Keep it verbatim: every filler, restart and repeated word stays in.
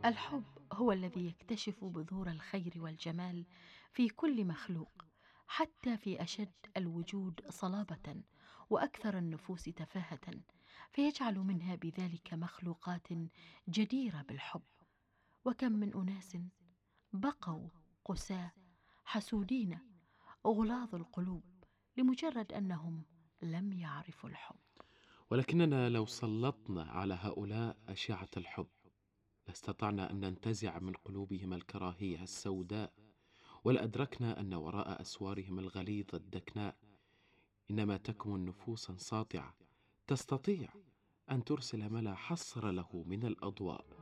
الحب هو الذي يكتشف بذور الخير والجمال في كل مخلوق، حتى في أشد الوجود صلابة وأكثر النفوس تفاهة، فيجعل منها بذلك مخلوقات جديرة بالحب. وكم من أناس بقوا قساة حسودين غلاظ القلوب لمجرد أنهم لم يعرفوا الحب. ولكننا لو سلطنا على هؤلاء أشعة الحب لاستطعنا أن ننتزع من قلوبهم الكراهية السوداء، ولأدركنا أن وراء أسوارهم الغليظة الدكناء إنما تكمن نفوسا ساطعة تستطيع أن ترسل ما لا حصر له من الأضواء.